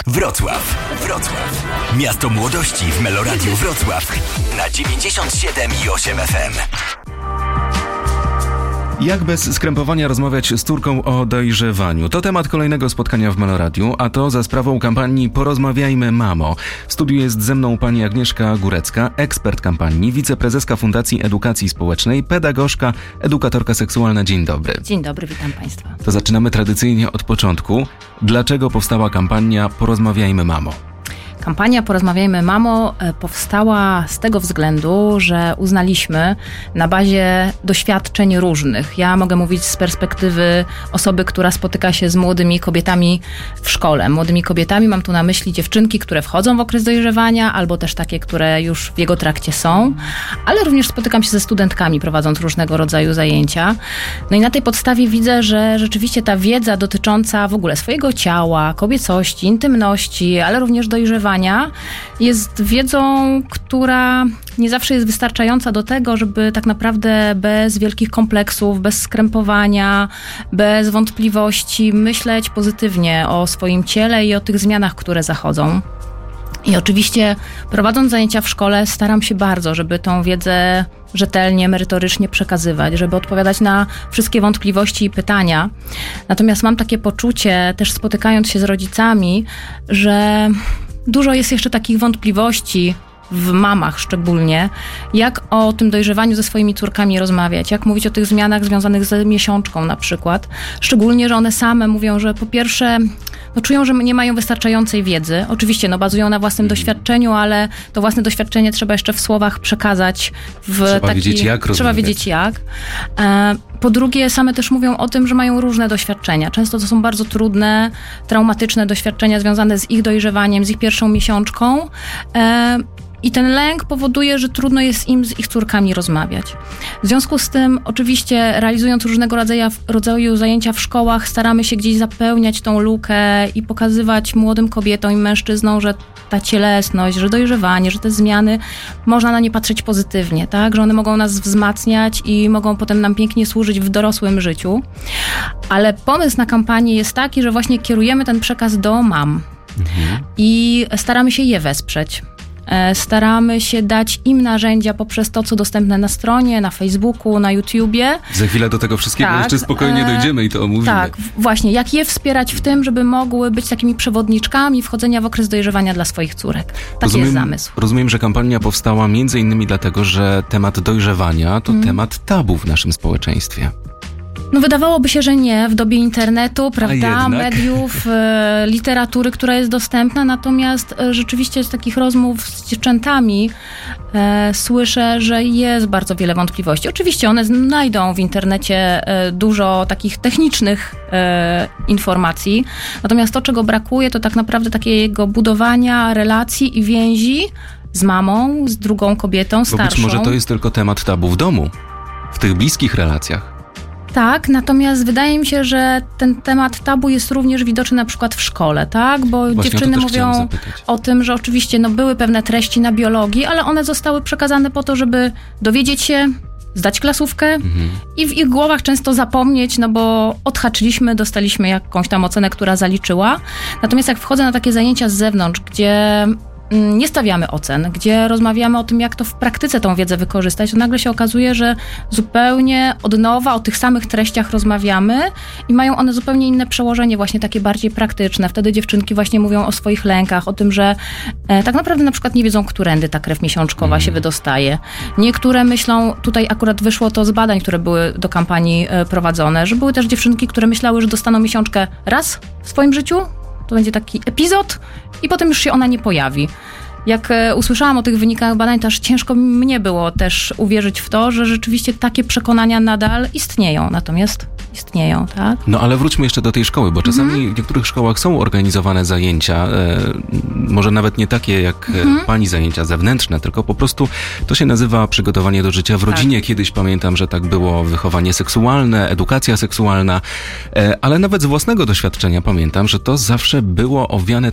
Wrocław. Miasto młodości w Meloradiu Wrocław na 97,8 FM. Jak bez skrępowania rozmawiać z córką o dojrzewaniu? To temat kolejnego spotkania w Meloradiu, a to za sprawą kampanii Porozmawiajmy, mamo. W studiu jest ze mną pani Agnieszka Górecka, ekspert kampanii, wiceprezeska Fundacji Edukacji Społecznej, pedagogzka, edukatorka seksualna. Dzień dobry. Dzień dobry, witam Państwa. To zaczynamy tradycyjnie od początku. Dlaczego powstała kampania Porozmawiajmy, mamo? Kampania Porozmawiajmy, mamo powstała z tego względu, że uznaliśmy na bazie doświadczeń różnych. Ja mogę mówić z perspektywy osoby, która spotyka się z młodymi kobietami w szkole. Młodymi kobietami mam tu na myśli dziewczynki, które wchodzą w okres dojrzewania, albo też takie, które już w jego trakcie są, ale również spotykam się ze studentkami, prowadząc różnego rodzaju zajęcia. No i na tej podstawie widzę, że rzeczywiście ta wiedza dotycząca w ogóle swojego ciała, kobiecości, intymności, ale również dojrzewania jest wiedzą, która nie zawsze jest wystarczająca do tego, żeby tak naprawdę bez wielkich kompleksów, bez skrępowania, bez wątpliwości myśleć pozytywnie o swoim ciele i o tych zmianach, które zachodzą. I oczywiście prowadząc zajęcia w szkole staram się bardzo, żeby tą wiedzę rzetelnie, merytorycznie przekazywać, żeby odpowiadać na wszystkie wątpliwości i pytania. Natomiast mam takie poczucie, też spotykając się z rodzicami, że dużo jest jeszcze takich wątpliwości w mamach szczególnie, jak o tym dojrzewaniu ze swoimi córkami rozmawiać, jak mówić o tych zmianach związanych z miesiączką na przykład. Szczególnie, że one same mówią, że po pierwsze czują, że nie mają wystarczającej wiedzy. Oczywiście bazują na własnym doświadczeniu, ale to własne doświadczenie trzeba jeszcze w słowach przekazać. Trzeba wiedzieć jak. Trzeba wiedzieć jak. Po drugie, same też mówią o tym, że mają różne doświadczenia. Często to są bardzo trudne, traumatyczne doświadczenia związane z ich dojrzewaniem, z ich pierwszą miesiączką. I ten lęk powoduje, że trudno jest im z ich córkami rozmawiać. W związku z tym, oczywiście, realizując różnego rodzaju zajęcia w szkołach, staramy się gdzieś zapełniać tą lukę i pokazywać młodym kobietom i mężczyznom, że ta cielesność, że dojrzewanie, że te zmiany, można na nie patrzeć pozytywnie, tak? Że one mogą nas wzmacniać i mogą potem nam pięknie służyć w dorosłym życiu. Ale pomysł na kampanię jest taki, że właśnie kierujemy ten przekaz do mam i staramy się je wesprzeć. Staramy się dać im narzędzia poprzez to, co dostępne na stronie, na Facebooku, na YouTubie. Za chwilę do tego wszystkiego jeszcze spokojnie dojdziemy i to omówimy. Tak, właśnie. Jak je wspierać w tym, żeby mogły być takimi przewodniczkami wchodzenia w okres dojrzewania dla swoich córek. Taki jest zamysł. Rozumiem, że kampania powstała między innymi dlatego, że temat dojrzewania to temat tabu w naszym społeczeństwie. Wydawałoby się, że nie, w dobie internetu, prawda, mediów, literatury, która jest dostępna, natomiast rzeczywiście z takich rozmów z dziewczętami słyszę, że jest bardzo wiele wątpliwości. Oczywiście one znajdą w internecie dużo takich technicznych informacji, natomiast to, czego brakuje, to tak naprawdę takiego budowania relacji i więzi z mamą, z drugą kobietą, starszą. Bo być może to jest tylko temat tabu w domu, w tych bliskich relacjach. Tak, natomiast wydaje mi się, że ten temat tabu jest również widoczny na przykład w szkole, tak? Bo właśnie dziewczyny mówią o tym, że oczywiście były pewne treści na biologii, ale one zostały przekazane po to, żeby dowiedzieć się, zdać klasówkę i w ich głowach często zapomnieć, bo odhaczyliśmy, dostaliśmy jakąś tam ocenę, która zaliczyła. Natomiast jak wchodzę na takie zajęcia z zewnątrz, gdzie nie stawiamy ocen, gdzie rozmawiamy o tym, jak to w praktyce tą wiedzę wykorzystać, to nagle się okazuje, że zupełnie od nowa o tych samych treściach rozmawiamy i mają one zupełnie inne przełożenie, właśnie takie bardziej praktyczne. Wtedy dziewczynki właśnie mówią o swoich lękach, o tym, że tak naprawdę na przykład nie wiedzą, którędy ta krew miesiączkowa się wydostaje. Niektóre myślą, tutaj akurat wyszło to z badań, które były do kampanii prowadzone, że były też dziewczynki, które myślały, że dostaną miesiączkę raz w swoim życiu, to będzie taki epizod i potem już się ona nie pojawi. Jak usłyszałam o tych wynikach badań, to aż ciężko mnie było też uwierzyć w to, że rzeczywiście takie przekonania nadal istnieją. Natomiast istnieją, tak? Ale wróćmy jeszcze do tej szkoły, bo czasami w niektórych szkołach są organizowane zajęcia, może nawet nie takie jak pani zajęcia zewnętrzne, tylko po prostu to się nazywa przygotowanie do życia w rodzinie. Tak. Kiedyś pamiętam, że tak było wychowanie seksualne, edukacja seksualna, ale nawet z własnego doświadczenia pamiętam, że to zawsze było owiane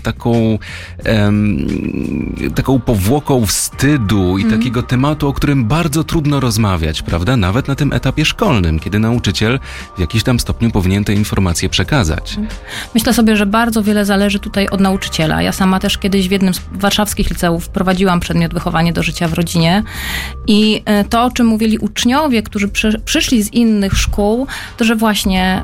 taką powłoką wstydu i takiego tematu, o którym bardzo trudno rozmawiać, prawda? Nawet na tym etapie szkolnym, kiedy nauczyciel w jakimś tam stopniu powinien te informacje przekazać. Myślę sobie, że bardzo wiele zależy tutaj od nauczyciela. Ja sama też kiedyś w jednym z warszawskich liceów prowadziłam przedmiot wychowanie do życia w rodzinie i to, o czym mówili uczniowie, którzy przyszli z innych szkół, to że właśnie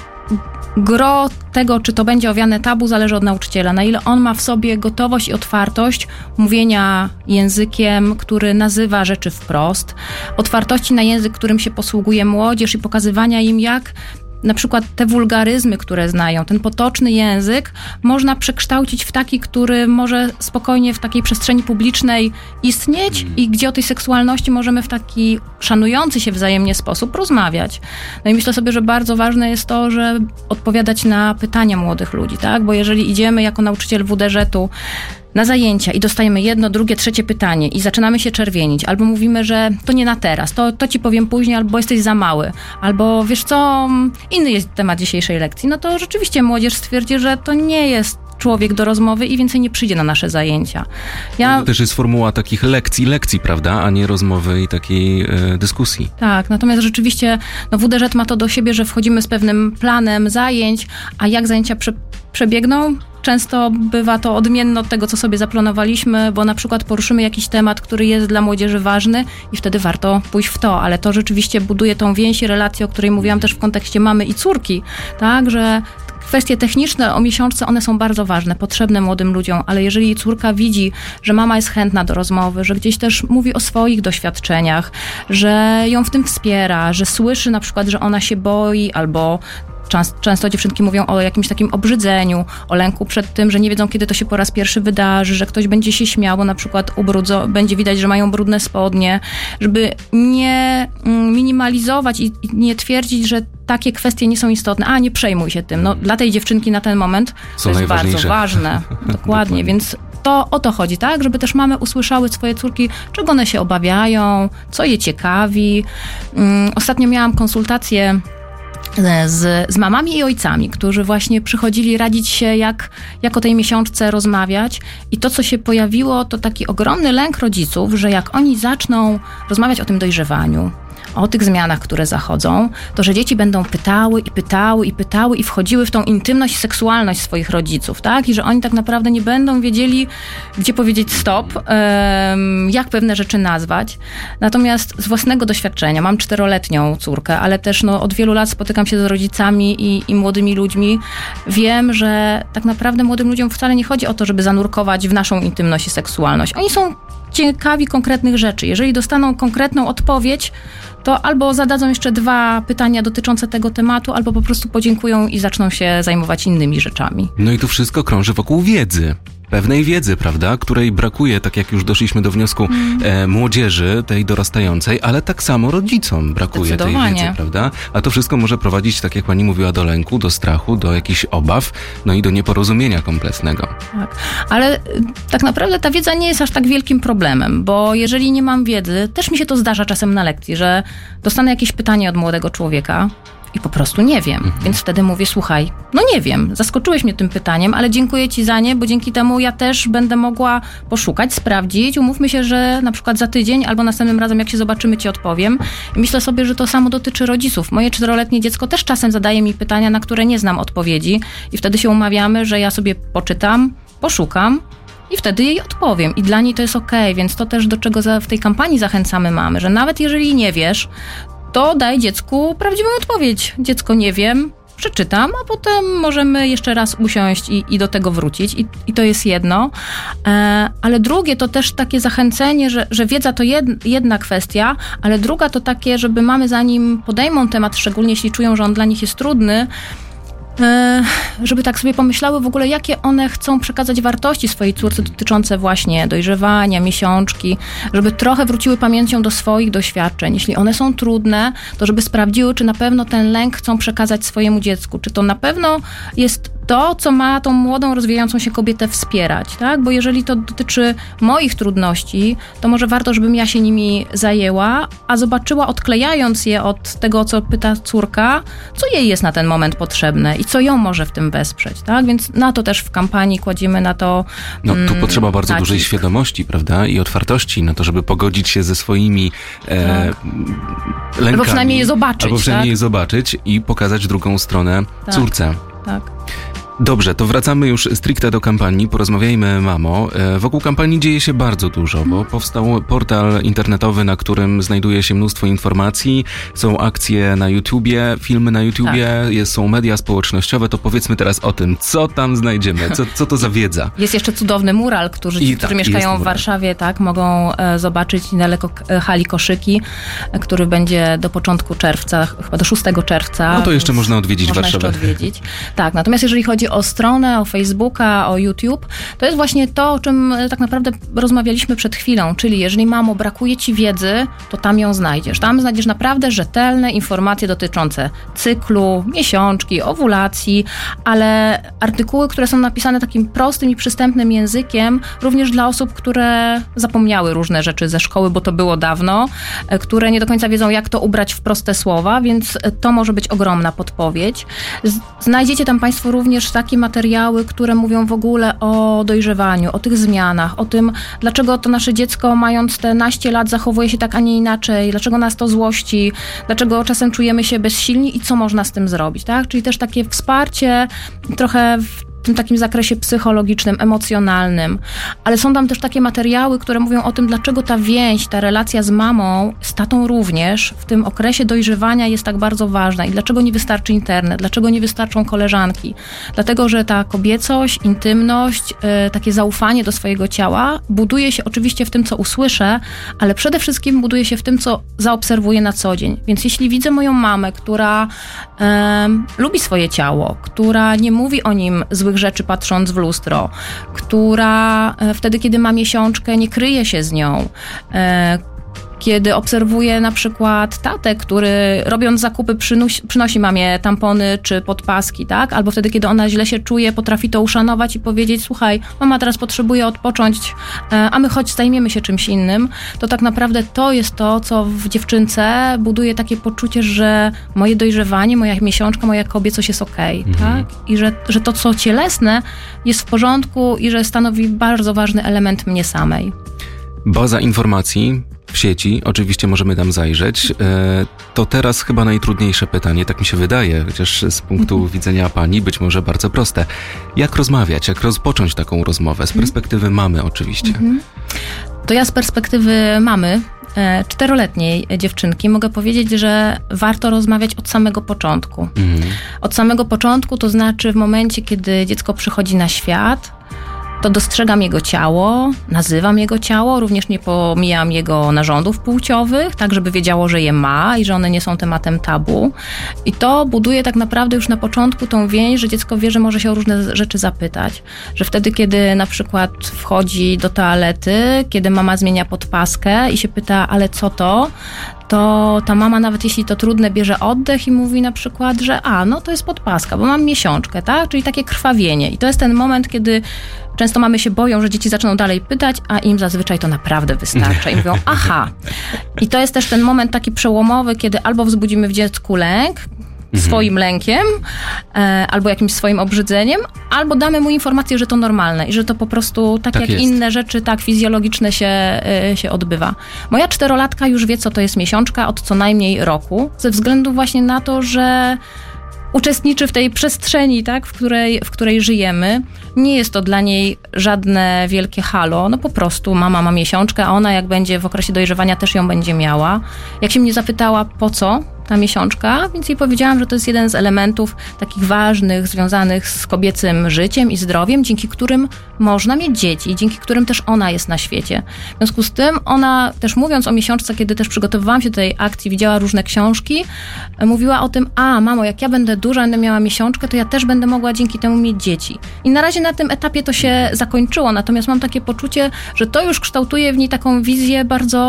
gro tego, czy to będzie owiane tabu, zależy od nauczyciela. Na ile on ma w sobie gotowość i otwartość mówienia językiem, który nazywa rzeczy wprost, otwartości na język, którym się posługuje młodzież i pokazywania im, jak na przykład te wulgaryzmy, które znają, ten potoczny język można przekształcić w taki, który może spokojnie w takiej przestrzeni publicznej istnieć i gdzie o tej seksualności możemy w taki szanujący się wzajemnie sposób rozmawiać. No i myślę sobie, że bardzo ważne jest to, że odpowiadać na pytania młodych ludzi, tak? Bo jeżeli idziemy jako nauczyciel WDŻ-u na zajęcia i dostajemy jedno, drugie, trzecie pytanie i zaczynamy się czerwienić, albo mówimy, że to nie na teraz, to ci powiem później, albo jesteś za mały, albo wiesz co, inny jest temat dzisiejszej lekcji, no to rzeczywiście młodzież stwierdzi, że to nie jest człowiek do rozmowy i więcej nie przyjdzie na nasze zajęcia. To też jest formuła takich lekcji, prawda, a nie rozmowy i takiej dyskusji. Tak, natomiast rzeczywiście WDŻ ma to do siebie, że wchodzimy z pewnym planem zajęć, a jak zajęcia przebiegną? Często bywa to odmienne od tego, co sobie zaplanowaliśmy, bo na przykład poruszymy jakiś temat, który jest dla młodzieży ważny i wtedy warto pójść w to, ale to rzeczywiście buduje tą więź i relację, o której mówiłam też w kontekście mamy i córki, tak, że kwestie techniczne o miesiączce, one są bardzo ważne, potrzebne młodym ludziom, ale jeżeli córka widzi, że mama jest chętna do rozmowy, że gdzieś też mówi o swoich doświadczeniach, że ją w tym wspiera, że słyszy na przykład, że ona się boi albo często dziewczynki mówią o jakimś takim obrzydzeniu, o lęku przed tym, że nie wiedzą, kiedy to się po raz pierwszy wydarzy, że ktoś będzie się śmiał, bo na przykład będzie widać, że mają brudne spodnie, żeby nie minimalizować i nie twierdzić, że takie kwestie nie są istotne. A, nie przejmuj się tym. No, dla tej dziewczynki na ten moment to jest bardzo ważne. Dokładnie, więc to o to chodzi, tak? Żeby też mamy usłyszały swoje córki, czego one się obawiają, co je ciekawi. Ostatnio miałam konsultację z mamami i ojcami, którzy właśnie przychodzili radzić się, jak o tej miesiączce rozmawiać. I to, co się pojawiło, to taki ogromny lęk rodziców, że jak oni zaczną rozmawiać o tym dojrzewaniu, o tych zmianach, które zachodzą, to że dzieci będą pytały i wchodziły w tą intymność i seksualność swoich rodziców, tak? I że oni tak naprawdę nie będą wiedzieli, gdzie powiedzieć stop, jak pewne rzeczy nazwać. Natomiast z własnego doświadczenia, mam 4-letnią córkę, ale też od wielu lat spotykam się z rodzicami i młodymi ludźmi. Wiem, że tak naprawdę młodym ludziom wcale nie chodzi o to, żeby zanurkować w naszą intymność i seksualność. Oni są ciekawi konkretnych rzeczy. Jeżeli dostaną konkretną odpowiedź, to albo zadadzą jeszcze 2 pytania dotyczące tego tematu, albo po prostu podziękują i zaczną się zajmować innymi rzeczami. No i tu wszystko krąży wokół wiedzy. Pewnej wiedzy, prawda, której brakuje, tak jak już doszliśmy do wniosku, młodzieży, tej dorastającej, ale tak samo rodzicom brakuje tej wiedzy, prawda? A to wszystko może prowadzić, tak jak pani mówiła, do lęku, do strachu, do jakichś obaw, no i do nieporozumienia kompletnego. Tak, ale tak naprawdę ta wiedza nie jest aż tak wielkim problemem, bo jeżeli nie mam wiedzy, też mi się to zdarza czasem na lekcji, że dostanę jakieś pytanie od młodego człowieka, i po prostu nie wiem. Więc wtedy mówię, słuchaj, nie wiem, zaskoczyłeś mnie tym pytaniem, ale dziękuję ci za nie, bo dzięki temu ja też będę mogła poszukać, sprawdzić. Umówmy się, że na przykład za tydzień albo następnym razem, jak się zobaczymy, ci odpowiem. I myślę sobie, że to samo dotyczy rodziców. Moje 4-letnie dziecko też czasem zadaje mi pytania, na które nie znam odpowiedzi i wtedy się umawiamy, że ja sobie poczytam, poszukam i wtedy jej odpowiem. I dla niej to jest okej, więc to też do czego w tej kampanii zachęcamy mamy, że nawet jeżeli nie wiesz, to daj dziecku prawdziwą odpowiedź. Dziecko nie wiem, przeczytam, a potem możemy jeszcze raz usiąść i do tego wrócić. I to jest jedno. Ale drugie to też takie zachęcenie, że wiedza to jedna kwestia, ale druga to takie, żeby mamy zanim podejmą temat, szczególnie jeśli czują, że on dla nich jest trudny, żeby tak sobie pomyślały w ogóle, jakie one chcą przekazać wartości swojej córce dotyczące właśnie dojrzewania, miesiączki, żeby trochę wróciły pamięcią do swoich doświadczeń. Jeśli one są trudne, to żeby sprawdziły, czy na pewno ten lęk chcą przekazać swojemu dziecku, czy to na pewno jest to, co ma tą młodą, rozwijającą się kobietę wspierać, tak? Bo jeżeli to dotyczy moich trudności, to może warto, żebym ja się nimi zajęła, a zobaczyła, odklejając je od tego, o co pyta córka, co jej jest na ten moment potrzebne i co ją może w tym wesprzeć, tak? Więc na to też w kampanii kładziemy na to tu potrzeba bardzo nacisk. dużej świadomości, prawda? I otwartości na to, żeby pogodzić się ze swoimi lękami. Albo przynajmniej je zobaczyć, Albo przynajmniej tak? je zobaczyć i pokazać drugą stronę córce. Tak. Dobrze, to wracamy już stricte do kampanii. Porozmawiajmy, mamo. Wokół kampanii dzieje się bardzo dużo, bo powstał portal internetowy, na którym znajduje się mnóstwo informacji. Są akcje na YouTubie, filmy na YouTubie, są media społecznościowe. To powiedzmy teraz o tym, co tam znajdziemy, co to za wiedza. Jest jeszcze cudowny mural, którzy mieszkają w Warszawie, tak, mogą zobaczyć niedaleko hali Koszyki, który będzie do początku czerwca, chyba do 6 czerwca. No to jeszcze można odwiedzić Warszawę. Jeszcze odwiedzić. Tak, natomiast jeżeli chodzi o stronę, o Facebooka, o YouTube, to jest właśnie to, o czym tak naprawdę rozmawialiśmy przed chwilą, czyli jeżeli, mamo, brakuje ci wiedzy, to tam ją znajdziesz. Tam znajdziesz naprawdę rzetelne informacje dotyczące cyklu, miesiączki, owulacji, ale artykuły, które są napisane takim prostym i przystępnym językiem, również dla osób, które zapomniały różne rzeczy ze szkoły, bo to było dawno, które nie do końca wiedzą, jak to ubrać w proste słowa, więc to może być ogromna podpowiedź. Znajdziecie tam państwo również takie materiały, które mówią w ogóle o dojrzewaniu, o tych zmianach, o tym, dlaczego to nasze dziecko, mając te naście lat, zachowuje się tak, a nie inaczej, dlaczego nas to złości, dlaczego czasem czujemy się bezsilni i co można z tym zrobić, tak? Czyli też takie wsparcie trochę w tym takim zakresie psychologicznym, emocjonalnym, ale są tam też takie materiały, które mówią o tym, dlaczego ta więź, ta relacja z mamą, z tatą również w tym okresie dojrzewania jest tak bardzo ważna i dlaczego nie wystarczy internet, dlaczego nie wystarczą koleżanki. Dlatego, że ta kobiecość, intymność, takie zaufanie do swojego ciała buduje się oczywiście w tym, co usłyszę, ale przede wszystkim buduje się w tym, co zaobserwuję na co dzień. Więc jeśli widzę moją mamę, która lubi swoje ciało, która nie mówi o nim złych rzeczy patrząc w lustro, która wtedy, kiedy ma miesiączkę, nie kryje się z nią, kiedy obserwuję na przykład tatę, który robiąc zakupy przynosi mamie tampony czy podpaski, tak? Albo wtedy, kiedy ona źle się czuje, potrafi to uszanować i powiedzieć: słuchaj, mama teraz potrzebuje odpocząć, a my choć zajmiemy się czymś innym, to tak naprawdę to jest to, co w dziewczynce buduje takie poczucie, że moje dojrzewanie, moja miesiączka, moja kobiecość jest okej, tak? I że to, co cielesne, jest w porządku i że stanowi bardzo ważny element mnie samej. Baza informacji w sieci, oczywiście możemy tam zajrzeć. To teraz chyba najtrudniejsze pytanie, tak mi się wydaje, chociaż z punktu widzenia pani być może bardzo proste. Jak rozmawiać, jak rozpocząć taką rozmowę? Z perspektywy mamy oczywiście. To ja z perspektywy mamy 4-letniej dziewczynki mogę powiedzieć, że warto rozmawiać od samego początku. Od samego początku, to znaczy w momencie, kiedy dziecko przychodzi na świat, to dostrzegam jego ciało, nazywam jego ciało, również nie pomijam jego narządów płciowych, tak żeby wiedziało, że je ma i że one nie są tematem tabu. I to buduje tak naprawdę już na początku tą więź, że dziecko wie, że może się o różne rzeczy zapytać. Że wtedy, kiedy na przykład wchodzi do toalety, kiedy mama zmienia podpaskę i się pyta: ale co to ta mama, nawet jeśli to trudne, bierze oddech i mówi na przykład, że no to jest podpaska, bo mam miesiączkę, tak? Czyli takie krwawienie. I to jest ten moment, kiedy często mamy się boją, że dzieci zaczną dalej pytać, a im zazwyczaj to naprawdę wystarcza. I mówią: aha. I to jest też ten moment taki przełomowy, kiedy albo wzbudzimy w dziecku lęk, swoim lękiem, albo jakimś swoim obrzydzeniem, albo damy mu informację, że to normalne i że to po prostu tak jak jest. Inne rzeczy, tak fizjologiczne się odbywa. Moja 4-latka już wie, co to jest miesiączka od co najmniej roku, ze względu właśnie na to, że uczestniczy w tej przestrzeni, tak, w której żyjemy. Nie jest to dla niej żadne wielkie halo, no po prostu mama ma miesiączkę, a ona jak będzie w okresie dojrzewania też ją będzie miała. Jak się mnie zapytała, po co ta miesiączka, więc jej powiedziałam, że to jest jeden z elementów takich ważnych, związanych z kobiecym życiem i zdrowiem, dzięki którym można mieć dzieci, dzięki którym też ona jest na świecie. W związku z tym ona też, mówiąc o miesiączce, kiedy też przygotowywałam się do tej akcji, widziała różne książki, mówiła o tym: mamo, jak ja będę duża, będę miała miesiączkę, to ja też będę mogła dzięki temu mieć dzieci. I na razie na tym etapie to się zakończyło, natomiast mam takie poczucie, że to już kształtuje w niej taką wizję bardzo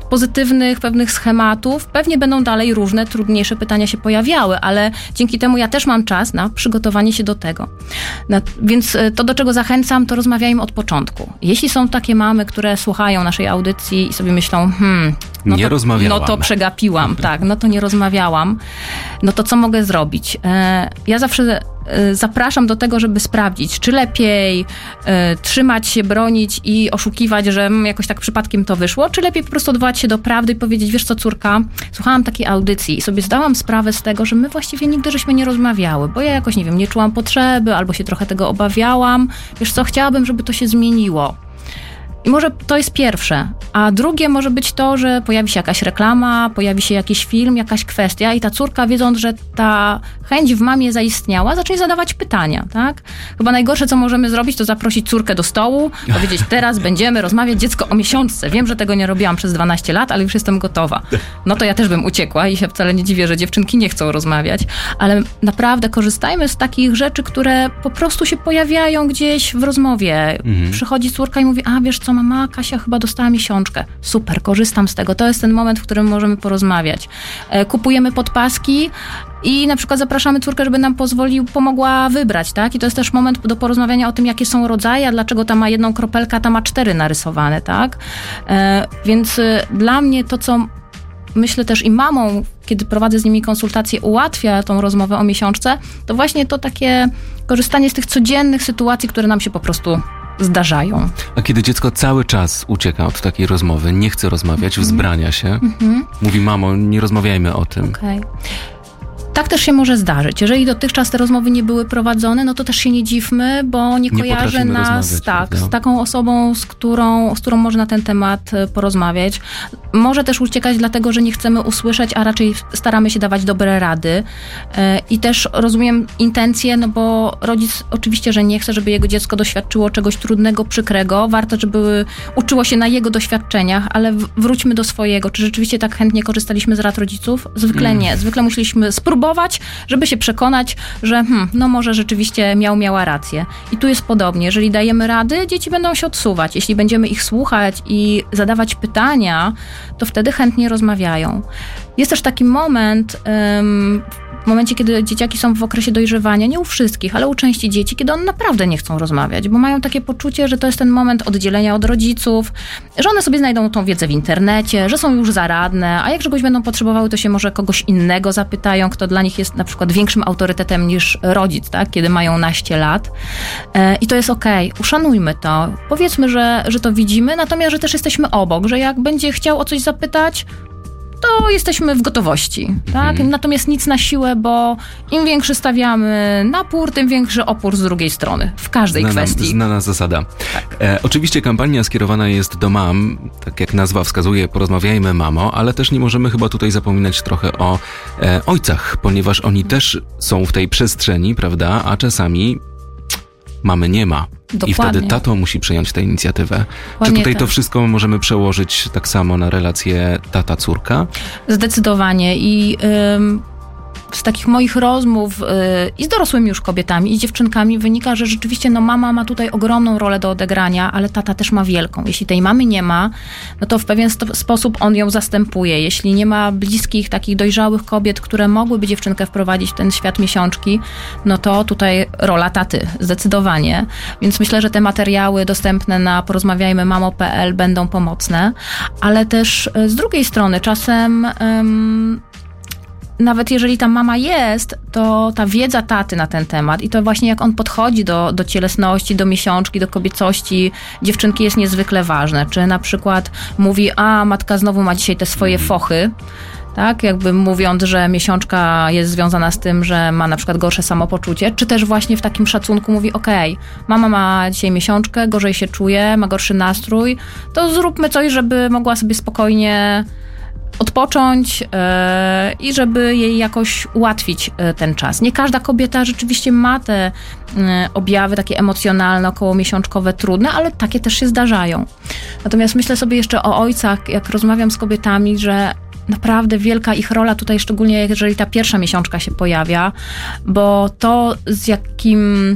pozytywnych pewnych schematów. Pewnie będą dalej różne, trudniejsze pytania się pojawiały, ale dzięki temu ja też mam czas na przygotowanie się do tego. Więc to, do czego zachęcam, to rozmawiajmy od początku. Jeśli są takie mamy, które słuchają naszej audycji i sobie myślą, nie rozmawiałam. No to przegapiłam, tak, no to nie rozmawiałam. No to co mogę zrobić? Ja zawsze zapraszam do tego, żeby sprawdzić, czy lepiej trzymać się, bronić i oszukiwać, że jakoś tak przypadkiem to wyszło, czy lepiej po prostu odwołać się do prawdy i powiedzieć, wiesz co, córka, słuchałam takiej audycji i sobie zdałam sprawę z tego, że my właściwie nigdy żeśmy nie rozmawiały, bo ja jakoś, nie wiem, nie czułam potrzeby albo się trochę tego obawiałam. Wiesz co, chciałabym, żeby to się zmieniło. I może to jest pierwsze, a drugie może być to, że pojawi się jakaś reklama, pojawi się jakiś film, jakaś kwestia i ta córka, wiedząc, że ta chęć w mamie zaistniała, zacznie zadawać pytania, tak? Chyba najgorsze, co możemy zrobić, to zaprosić córkę do stołu, powiedzieć, teraz będziemy rozmawiać dziecko o miesiączce. Wiem, że tego nie robiłam przez 12 lat, ale już jestem gotowa. No to ja też bym uciekła i się wcale nie dziwię, że dziewczynki nie chcą rozmawiać, ale naprawdę korzystajmy z takich rzeczy, które po prostu się pojawiają gdzieś w rozmowie. Przychodzi córka i mówi, a wiesz co, mama, Kasia chyba dostała miesiączkę. Super, korzystam z tego. To jest ten moment, w którym możemy porozmawiać. Kupujemy podpaski i na przykład zapraszamy córkę, żeby nam pomogła wybrać, tak? I to jest też moment do porozmawiania o tym, jakie są rodzaje, a dlaczego ta ma 1 kropelkę, a ta ma 4 narysowane, tak? Więc dla mnie to, co myślę też i mamą, kiedy prowadzę z nimi konsultacje, ułatwia tą rozmowę o miesiączce, to właśnie to takie korzystanie z tych codziennych sytuacji, które nam się po prostu zdarzają. A kiedy dziecko cały czas ucieka od takiej rozmowy, nie chce rozmawiać, wzbrania się, mówi, mamo, nie rozmawiajmy o tym. Okej. Tak też się może zdarzyć. Jeżeli dotychczas te rozmowy nie były prowadzone, no to też się nie dziwmy, bo nie kojarzy nas z taką osobą, z którą można na ten temat porozmawiać. Może też uciekać dlatego, że nie chcemy usłyszeć, a raczej staramy się dawać dobre rady. I też rozumiem intencje, no bo rodzic oczywiście, że nie chce, żeby jego dziecko doświadczyło czegoś trudnego, przykrego. Warto, żeby uczyło się na jego doświadczeniach, ale wróćmy do swojego. Czy rzeczywiście tak chętnie korzystaliśmy z rad rodziców? Zwykle nie. Zwykle musieliśmy spróbować, żeby się przekonać, że no może rzeczywiście miała rację. I tu jest podobnie. Jeżeli dajemy rady, dzieci będą się odsuwać. Jeśli będziemy ich słuchać i zadawać pytania, to wtedy chętnie rozmawiają. Jest też taki moment, w momencie, kiedy dzieciaki są w okresie dojrzewania, nie u wszystkich, ale u części dzieci, kiedy one naprawdę nie chcą rozmawiać, bo mają takie poczucie, że to jest ten moment oddzielenia od rodziców, że one sobie znajdą tą wiedzę w internecie, że są już zaradne, a jak czegoś będą potrzebowały, to się może kogoś innego zapytają, kto dla nich jest na przykład większym autorytetem niż rodzic, tak? Kiedy mają naście lat. I to jest okej. Uszanujmy to. Powiedzmy, że to widzimy, natomiast, że też jesteśmy obok, że jak będzie chciał o coś zapytać, to jesteśmy w gotowości, tak? Natomiast nic na siłę, bo im większy stawiamy napór, tym większy opór z drugiej strony, w każdej kwestii. Znana zasada. Tak. Oczywiście kampania skierowana jest do mam, tak jak nazwa wskazuje, porozmawiajmy mamo, ale też nie możemy chyba tutaj zapominać trochę o ojcach, ponieważ oni też są w tej przestrzeni, prawda? A czasami mamy nie ma. Dokładnie. I wtedy tato musi przejąć tę inicjatywę. Czy tutaj to wszystko możemy przełożyć tak samo na relację tata-córka? Zdecydowanie. I z takich moich rozmów i z dorosłymi już kobietami, i dziewczynkami wynika, że rzeczywiście mama ma tutaj ogromną rolę do odegrania, ale tata też ma wielką. Jeśli tej mamy nie ma, no to w pewien sposób on ją zastępuje. Jeśli nie ma bliskich, takich dojrzałych kobiet, które mogłyby dziewczynkę wprowadzić w ten świat miesiączki, no to tutaj rola taty, zdecydowanie. Więc myślę, że te materiały dostępne na porozmawiajmymamo.pl będą pomocne, ale też z drugiej strony czasem nawet jeżeli ta mama jest, to ta wiedza taty na ten temat i to właśnie jak on podchodzi do cielesności, do miesiączki, do kobiecości dziewczynki jest niezwykle ważne. Czy na przykład mówi, a matka znowu ma dzisiaj te swoje fochy, tak, jakby mówiąc, że miesiączka jest związana z tym, że ma na przykład gorsze samopoczucie, czy też właśnie w takim szacunku mówi, okej, mama ma dzisiaj miesiączkę, gorzej się czuje, ma gorszy nastrój, to zróbmy coś, żeby mogła sobie spokojnie odpocząć i żeby jej jakoś ułatwić ten czas. Nie każda kobieta rzeczywiście ma te objawy takie emocjonalne, okołomiesiączkowe, trudne, ale takie też się zdarzają. Natomiast myślę sobie jeszcze o ojcach, jak rozmawiam z kobietami, że naprawdę wielka ich rola tutaj, szczególnie jeżeli ta pierwsza miesiączka się pojawia, bo to w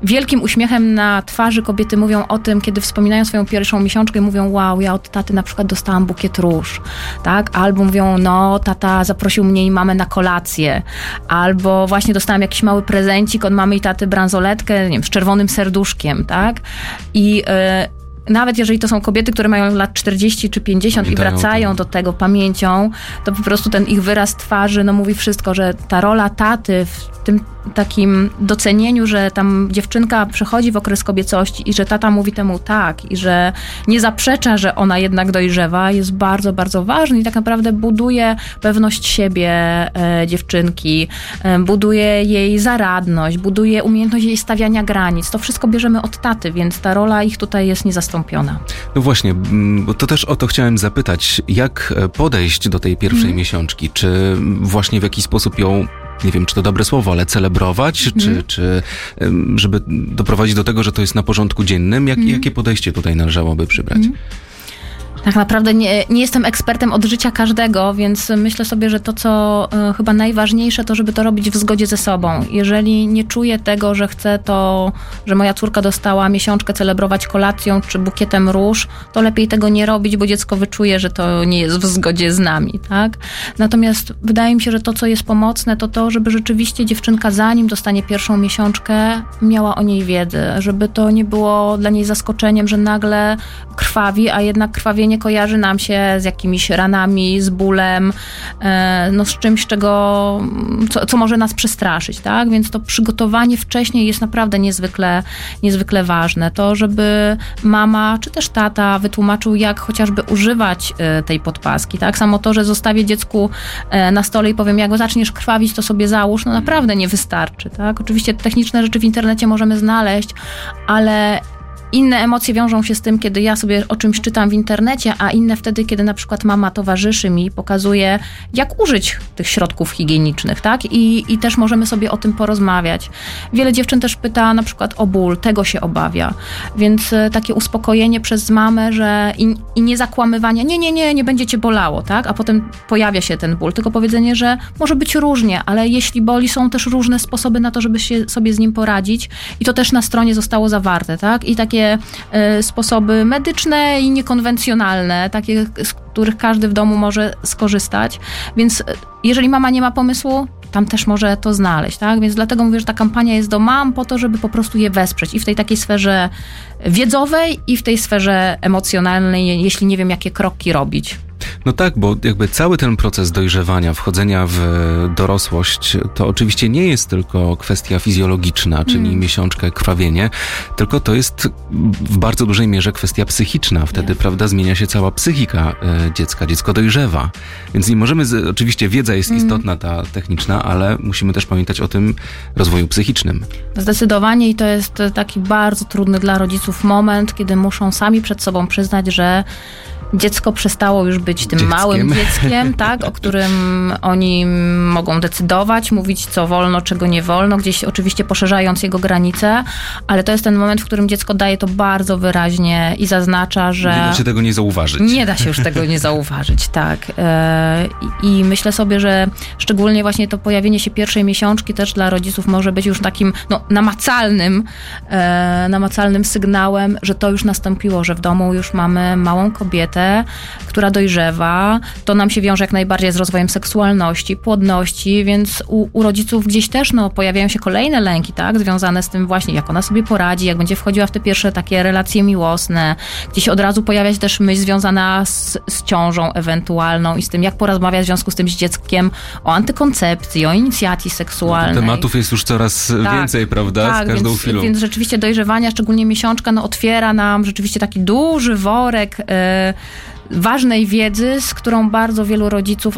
wielkim uśmiechem na twarzy kobiety mówią o tym, kiedy wspominają swoją pierwszą miesiączkę i mówią, wow, ja od taty na przykład dostałam bukiet róż, tak? Albo mówią, no, tata zaprosił mnie i mamę na kolację, albo właśnie dostałam jakiś mały prezencik od mamy i taty, bransoletkę, nie wiem, z czerwonym serduszkiem, tak? I nawet jeżeli to są kobiety, które mają lat 40 czy 50 i wracają do tego pamięcią, to po prostu ten ich wyraz twarzy, no mówi wszystko, że ta rola taty w tym takim docenieniu, że tam dziewczynka przechodzi w okres kobiecości i że tata mówi temu tak i że nie zaprzecza, że ona jednak dojrzewa, jest bardzo, bardzo ważny i tak naprawdę buduje pewność siebie dziewczynki, buduje jej zaradność, buduje umiejętność jej stawiania granic. To wszystko bierzemy od taty, więc ta rola ich tutaj jest niezastąpiona. No właśnie, bo to też o to chciałem zapytać, jak podejść do tej pierwszej miesiączki? Czy właśnie w jakiś sposób ją, nie wiem, czy to dobre słowo, ale celebrować, czy żeby doprowadzić do tego, że to jest na porządku dziennym? Jakie podejście tutaj należałoby przybrać? Tak naprawdę nie jestem ekspertem od życia każdego, więc myślę sobie, że to, co chyba najważniejsze, to żeby to robić w zgodzie ze sobą. Jeżeli nie czuję tego, że chcę to, że moja córka dostała miesiączkę celebrować kolacją czy bukietem róż, to lepiej tego nie robić, bo dziecko wyczuje, że to nie jest w zgodzie z nami, tak? Natomiast wydaje mi się, że to, co jest pomocne, to to, żeby rzeczywiście dziewczynka, zanim dostanie pierwszą miesiączkę, miała o niej wiedzę, żeby to nie było dla niej zaskoczeniem, że nagle krwawi, a jednak krwawienie kojarzy nam się z jakimiś ranami, z bólem, no z czymś, co może nas przestraszyć, tak? Więc to przygotowanie wcześniej jest naprawdę niezwykle ważne. To, żeby mama czy też tata wytłumaczył, jak chociażby używać tej podpaski, tak? Samo to, że zostawię dziecku na stole i powiem, jak go zaczniesz krwawić, to sobie załóż, no naprawdę nie wystarczy, tak? Oczywiście techniczne rzeczy w internecie możemy znaleźć, ale inne emocje wiążą się z tym, kiedy ja sobie o czymś czytam w internecie, a inne wtedy, kiedy na przykład mama towarzyszy mi, pokazuje, jak użyć tych środków higienicznych, tak? I też możemy sobie o tym porozmawiać. Wiele dziewczyn też pyta na przykład o ból, tego się obawia. Więc takie uspokojenie przez mamę, że i nie zakłamywanie, nie będzie cię bolało, tak? A potem pojawia się ten ból. Tylko powiedzenie, że może być różnie, ale jeśli boli, są też różne sposoby na to, żeby się sobie z nim poradzić. I to też na stronie zostało zawarte, tak? I takie sposoby medyczne i niekonwencjonalne, takie, z których każdy w domu może skorzystać. Więc jeżeli mama nie ma pomysłu, tam też może to znaleźć, tak? Więc dlatego mówię, że ta kampania jest do mam po to, żeby po prostu je wesprzeć i w tej takiej sferze wiedzowej i w tej sferze emocjonalnej, jeśli nie wiem, jakie kroki robić. No tak, bo jakby cały ten proces dojrzewania, wchodzenia w dorosłość, to oczywiście nie jest tylko kwestia fizjologiczna, czyli miesiączka, krwawienie, tylko to jest w bardzo dużej mierze kwestia psychiczna. Wtedy, prawda, zmienia się cała psychika dziecka, dziecko dojrzewa. Więc nie możemy, oczywiście wiedza jest istotna, ta techniczna, ale musimy też pamiętać o tym rozwoju psychicznym. Zdecydowanie i to jest taki bardzo trudny dla rodziców moment, kiedy muszą sami przed sobą przyznać, że dziecko przestało już być tym małym dzieckiem, tak, o którym oni mogą decydować, mówić co wolno, czego nie wolno, gdzieś oczywiście poszerzając jego granice, ale to jest ten moment, w którym dziecko daje to bardzo wyraźnie i zaznacza, że... Nie da się tego nie zauważyć. Nie da się już tego nie zauważyć, tak. I myślę sobie, że szczególnie właśnie to pojawienie się pierwszej miesiączki też dla rodziców może być już takim namacalnym sygnałem, że to już nastąpiło, że w domu już mamy małą kobietę, która dojrzewa. To nam się wiąże jak najbardziej z rozwojem seksualności, płodności, więc u rodziców gdzieś też pojawiają się kolejne lęki, tak, związane z tym właśnie, jak ona sobie poradzi, jak będzie wchodziła w te pierwsze takie relacje miłosne. Gdzieś od razu pojawia się też myśl związana z ciążą ewentualną i z tym, jak porozmawiać w związku z tym z dzieckiem o antykoncepcji, o inicjacji seksualnej. Tematów jest już coraz więcej, prawda, tak, z każdą chwilą. Więc rzeczywiście dojrzewania, szczególnie miesiączka, otwiera nam rzeczywiście taki duży worek ważnej wiedzy, z którą bardzo wielu rodziców